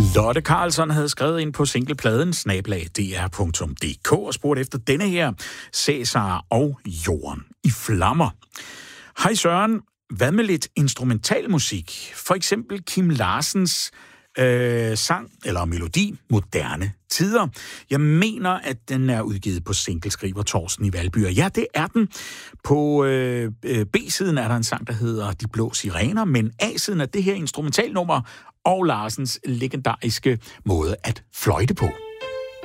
Lotte Carlson havde skrevet ind på singlepladen @dr.dk og spurgt efter denne her, Cæsar og Jorden i flammer. Hej Søren, hvad med lidt instrumentalmusik? For eksempel Kim Larsens sang eller melodi, Moderne Tider. Jeg mener, at den er udgivet på singleskriver Thorsten i Valby. Og ja, det er den. På B-siden er der en sang, der hedder De Blå Sirener, men A-siden er det her instrumentalnummer og Larsens legendariske måde at fløjte på.